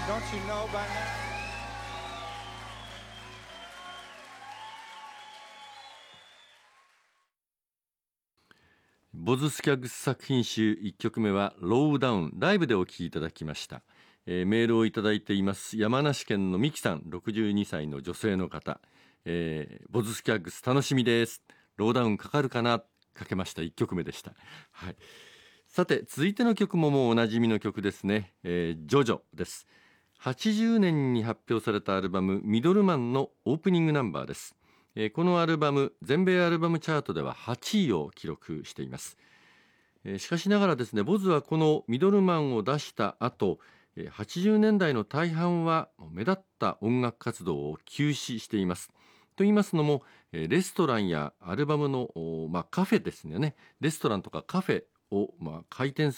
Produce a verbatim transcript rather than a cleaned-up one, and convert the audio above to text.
Don't you know by now? ボズスキャッグス作品集いっきょくめはローダウン、ライブでお聴きいただきました。えー、メールをいただいています。山梨県のミキさん、ろくじゅうにさいの女性の方、えー、ボズスキャッグス楽しみです。ローダウンかかるかな、かけました。いっきょくめでした。はい。さて続いての曲ももうおなじみの曲ですね。えー、ジョジョです。はちじゅうねんに発表されたアルバムミドルマンのオープニングナンバーです。えー、このアルバム全米アルバムチャートでははちいを記録しています。えー、しかしながらですね、ボズはこのミドルマンを出した後、えー、はちじゅうねんだいの大半は目立った音楽活動を休止しています。と言いますのも、えー、レストランやアルバムの、まあ、カフェですねレストランとかカフェを、まあ、開店する